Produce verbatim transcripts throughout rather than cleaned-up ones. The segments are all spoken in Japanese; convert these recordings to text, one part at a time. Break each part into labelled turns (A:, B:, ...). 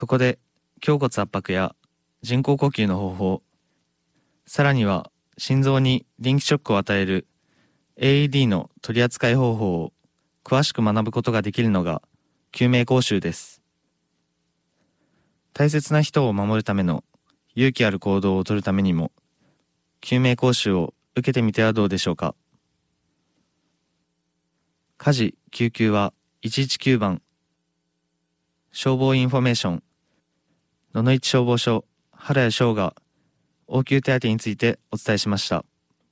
A: そこで胸骨圧迫や人工呼吸の方法、さらには心臓に電気ショックを与える エーイーディー の取り扱い方法を詳しく学ぶことができるのが救命講習です。大切な人を守るための勇気ある行動をとるためにも救命講習を受けてみてはどうでしょうか。火事・救急はいちいちきゅうばん、消防インフォメーション、野々市消防署原谷翔が応急手当についてお伝えしました。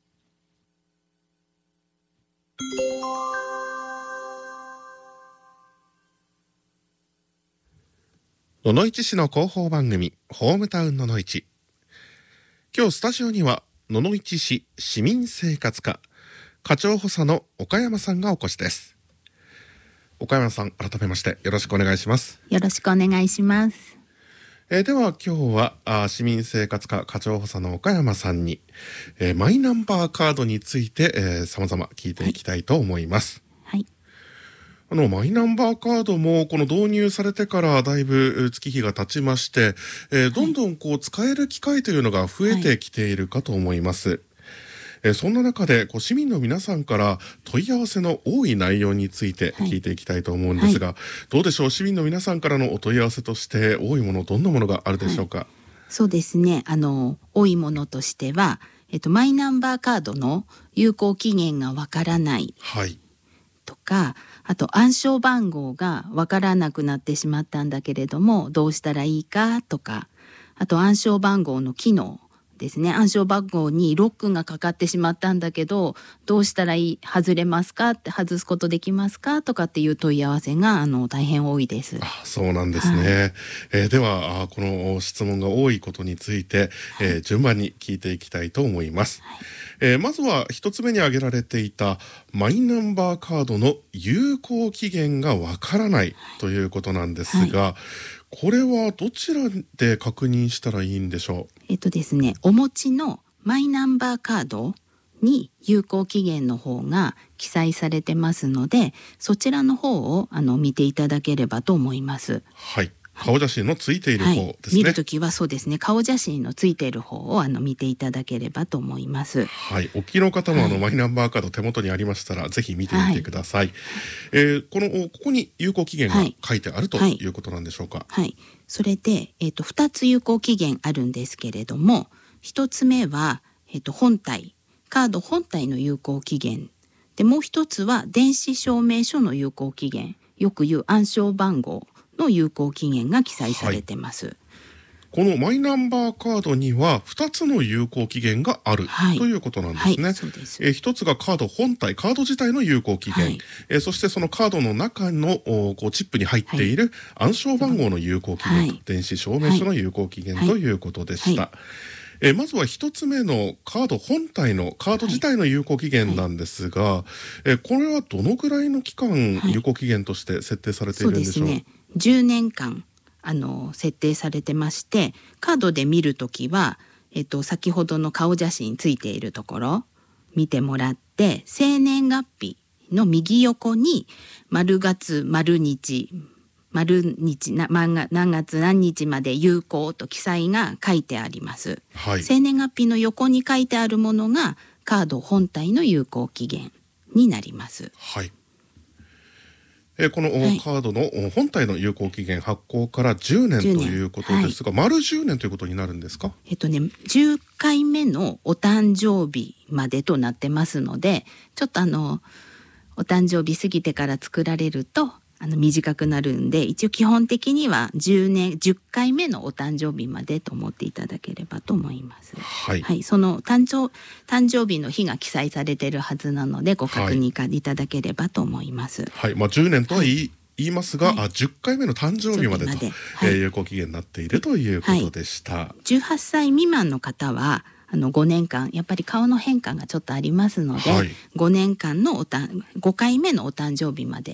B: 野々市市の広報番組ホームタウン野々市。今日スタジオには野々市市市民生活課課長補佐の岡山さんがお越しです。岡山さん、改めましてよろしくお願いします。
C: よろしくお願いします。
B: えー、では今日はあ市民生活課課長補佐の岡山さんに、えー、マイナンバーカードについて、えー、様々聞いていきたいと思います。
C: はい、
B: あのマイナンバーカードもこの導入されてからだいぶ月日が経ちまして、えー、どんどんこう使える機会というのが増えてきているかと思います。はい、えー、そんな中でこう市民の皆さんから問い合わせの多い内容について聞いていきたいと思うんですが、はいはい、どうでしょう、市民の皆さんからのお問い合わせとして多いもの、どんなものがあるでしょうか。はい、
C: そうですね、あの多いものとしては、えっと、マイナンバーカードの有効期限がわからないとか、はい、あと暗証番号がわからなくなってしまったんだけれどもどうしたらいいかとか、あと暗証番号の機能ですね、暗証番号にロックがかかってしまったんだけどどうしたらいい、外れますかって、外すことできますかとかっていう問い合わせがあの大変多いです。
B: あ、そうなんですね。はい、えー、ではこの質問が多いことについて、はい、えー、順番に聞いていきたいと思います。はい、えー、まずは一つ目に挙げられていたマイナンバーカードの有効期限がわからないということなんですが、はい、これはどちらで確認したらいいんでしょう。
C: えっとですね、お持ちのマイナンバーカードに有効期限の方が記載されてますので、そちらの方をあの見ていただければと思います。
B: はい、顔写真のついている方ですね。はい、
C: 見るときはそうですね、顔写真のついている方をあの見ていただければと思います。
B: はい、お聞きの方もあの、はい、マイナンバーカード手元にありましたらぜひ見てみてください。はい、えー、このここに有効期限が書いてあるということなんでしょうか。
C: はい、はい、それで、えーと、ふたつ有効期限あるんですけれども、ひとつめは、えーと、本体カード本体の有効期限で、もう一つは電子証明書の有効期限、よく言う暗証番号の有効期限が記載されてます。はい、
B: このマイナンバーカードにはふたつの有効期限がある、はい、ということなんですね。はい、そうです。えー、ひとつがカード本体、カード自体の有効期限、はい、えー、そしてそのカードの中のこうチップに入っている暗証番号の有効期限と、はい、電子証明書の有効期限ということでした。はいはい、えー、まずはひとつめのカード本体のカード自体の有効期限なんですが、はいはい、えー、これはどのぐらいの期間、はい、有効期限として設定されているんでしょう。
C: そうですね、じゅうねんかんあの設定されてまして、カードで見るときは、えっと、先ほどの顔写真ついているところ見てもらって、生年月日の右横に丸月丸日丸日な何月何日まで有効と記載が書いてあります。はい、生年月日の横に書いてあるものがカード本体の有効期限になります。
B: はい、えー、このカードの本体の有効期限、発行からじゅうねんということですが、はい、丸じゅうねんということになるんですか。
C: えっとね、じゅっかいめのお誕生日までとなってますので、ちょっとあのお誕生日過ぎてから作られるとあの短くなるんで、一応基本的にはじゅうねんじゅっかいめのお誕生日までと思っていただければと思います。はい、はい、その誕生誕生日の日が記載されているはずなのでご確認いただければと思います。
B: はい、まあ、じゅうねんとは言い、はい、言いますが、はい、あじゅっかいめの誕生日までと、はい、えー、有効期限になっているということでした。はい、
C: じゅうはっさい未満の方はあのごねんかんやっぱり顔の変化がちょっとありますので、はい、ごねんかんのおたごかいめのお誕生日まで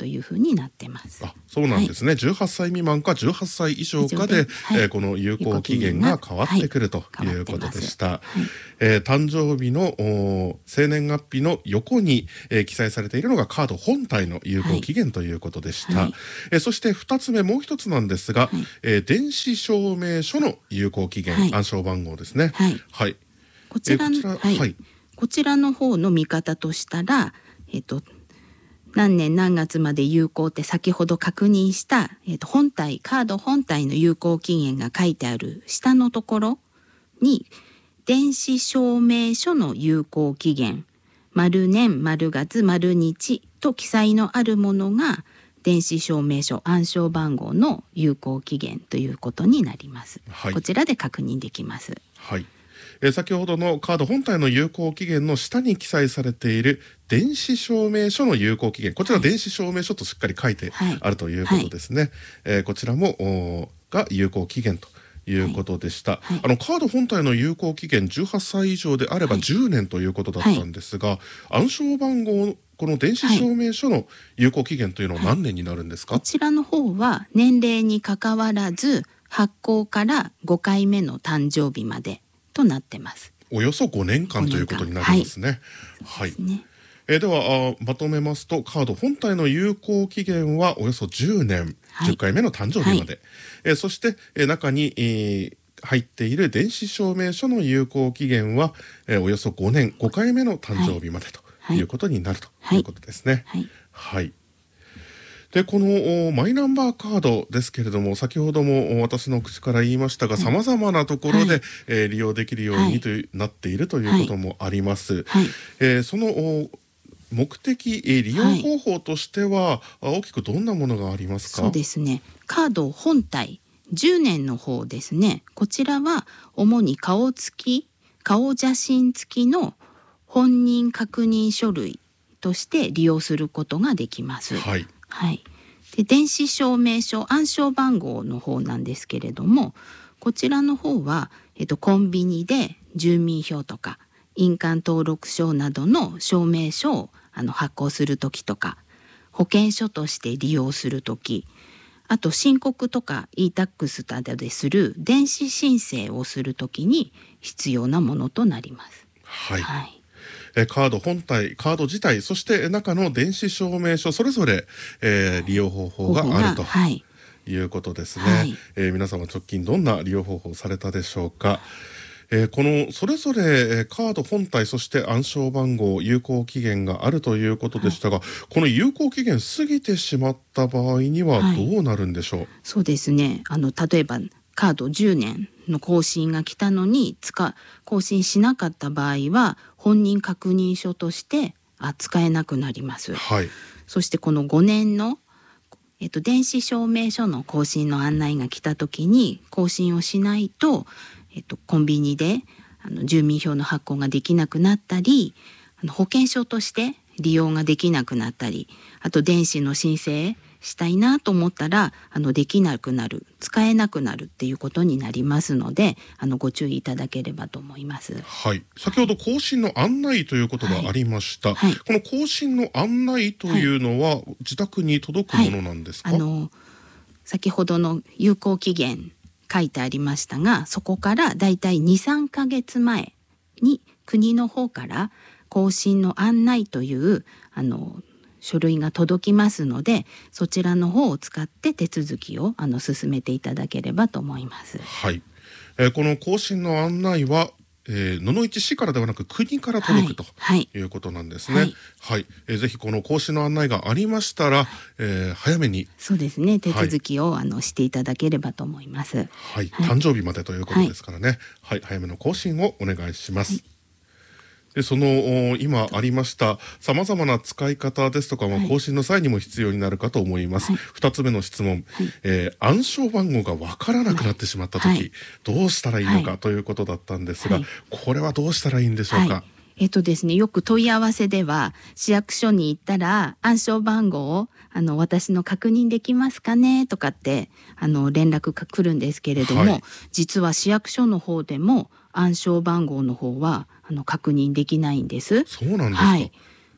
C: というふうになってます。
B: あ、そうなんですね、はい、じゅうはっさい未満かじゅうはっさい以上かで、はい、えー、この有効期限が変わってくるということでした。はい、えー、誕生日の生年月日の横に、えー、記載されているのがカード本体の有効期限ということでした。はい、えー、そしてふたつめ、もう一つなんですが、はい、えー、電子証明書の有効期限、はい、暗証番号ですね。はい。はい、
C: こちらの、えー、こちら、はいはい、こちらの方の見方としたら、えっと何年何月まで有効って先ほど確認した、えっと本体カード本体の有効期限が書いてある下のところに電子証明書の有効期限丸年丸月丸日と記載のあるものが電子証明書暗証番号の有効期限ということになります。はい、こちらで確認できます。
B: はい、えー、先ほどのカード本体の有効期限の下に記載されている電子証明書の有効期限、こちら電子証明書としっかり書いてあるということですね。はいはい、えー、こちらもが有効期限ということでした。はいはい、あのカード本体の有効期限じゅうはっさい以上であればじゅうねんということだったんですが、はいはい、暗証番号この電子証明書の有効期限というのは何年になるんですか？
C: はいはい、こちらの方は年齢にかかわらず発行からごかいめの誕生日までとなってます。
B: およそごねんかんということになりますね。はい。えー、ではあまとめますと、カード本体の有効期限はおよそじゅうねん、はい、じゅっかいめの誕生日まで、はい、えー、そして、えー、中に、えー、入っている電子証明書の有効期限は、えー、およそごねんごかいめの誕生日までということになるということですね。はい。はいはい、でこのマイナンバーカードですけれども、先ほども私の口から言いましたが、さまざまなところで、はい、えー、利用できるようにという、はい、なっているということもあります。はい、えー、その目的、えー、利用方法としては、はい、大きくどんなものがありますか？
C: そうですね、カード本体じゅうねんの方ですね。こちらは主に顔付き顔写真付きの本人確認書類として利用することができます。はい、はい、で電子証明書暗証番号の方なんですけれども、こちらの方は、えっと、コンビニで住民票とか印鑑登録証などの証明書をあの発行するときとか、保険証として利用するとき、あと申告とか イータックス などでする電子申請をするときに必要なものとなります。
B: はい、はい、えカード本体、カード自体、そして中の電子証明書、それぞれ、えー、利用方法があるということですね。はい、えー、皆様直近どんな利用方法をされたでしょうか？えー、このそれぞれカード本体、そして暗証番号、有効期限があるということでしたが、はい、この有効期限過ぎてしまった場合にはどうなるんでしょう？はい、
C: そうですね、あの例えばカードじゅうねんの更新が来たのに使更新しなかった場合は本人確認書としてあ使えなくなります。はい、そしてこのごねんのえっと、電子証明書の更新の案内が来た時に更新をしないと、えっと、コンビニであの住民票の発行ができなくなったり、あの保険証として利用ができなくなったり、あと電子の申請したいなと思ったらあのできなくなる、使えなくなるっていうことになりますので、あのご注意いただければと思います。
B: はい、先ほど更新の案内ということがありました。はいはい、この更新の案内というのは自宅に届くものなんですか？
C: はいはい、あの先ほどの有効期限書いてありましたが、そこからだいたい にさんかげつまえに国の方から更新の案内というあの書類が届きますので、そちらの方を使って手続きをあの進めていただければと思います。
B: はい、えー、この更新の案内は、えー、野々市市からではなく国から届く、はい、ということなんですね。はい、はい、えー、ぜひこの更新の案内がありましたら、はい、えー、早めに
C: そうですね、手続きを、はい、あのしていただければと思います。
B: はい、はい、誕生日までということですからね、はいはい、早めの更新をお願いします。はい、でその今ありましたさまざまな使い方ですとか、はい、更新の際にも必要になるかと思います。はい、ふたつめの質問、はい、えー、暗証番号がわからなくなってしまった時、はい、どうしたらいいのか、はい、ということだったんですが、はい、これはどうしたらいいんでしょうか？はい、
C: えっとですね、よく問い合わせでは市役所に行ったら暗証番号をあの私の確認できますかねとかってあの連絡が来るんですけれども、はい、実は市役所の方でも暗証番号の方はあの確認できないんです。
B: そうなんですか？はい、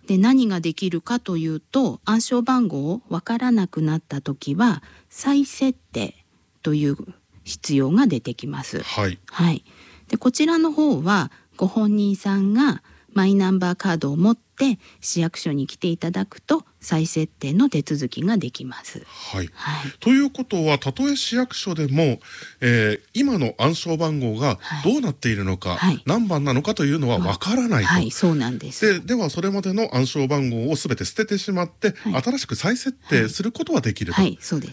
C: で何ができるかというと、暗証番号わからなくなった時は再設定という必要が出てきます。
B: はい、
C: はい、でこちらの方はご本人さんがマイナンバーカードを持って市役所に来ていただくと再設定の手続きができます。
B: はいはい、ということは、たとえ市役所でも、えー、今の暗証番号がどうなっているのか、はい、何番なのかというのはわからないと、
C: はいはい、そうなんです。
B: で、ではそれまでの暗証番号をすべて捨ててしまって、はい、新しく再設定することはできると、
C: はいはい、そうです。